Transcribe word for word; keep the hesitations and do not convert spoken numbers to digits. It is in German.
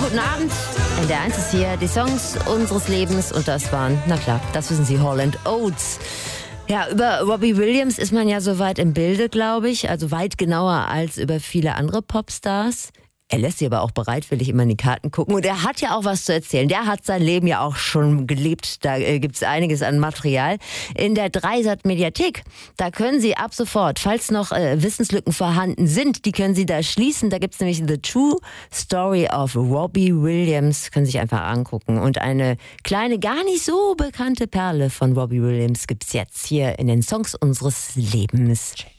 guten Abend. In der eins ist hier die Songs unseres Lebens und das waren, na klar, das wissen Sie, Hall and Oates. Ja, über Robbie Williams ist man ja so weit im Bilde, glaube ich, also weit genauer als über viele andere Popstars. Er lässt sie aber auch bereitwillig immer in die Karten gucken und er hat ja auch was zu erzählen. Der hat sein Leben ja auch schon gelebt, da äh, gibt's einiges an Material. In der Dreisat Mediathek, da können Sie ab sofort, falls noch äh, Wissenslücken vorhanden sind, die können Sie da schließen. Da gibt's nämlich The True Story of Robbie Williams, können Sie sich einfach angucken. Und eine kleine, gar nicht so bekannte Perle von Robbie Williams gibt's jetzt hier in den Songs unseres Lebens.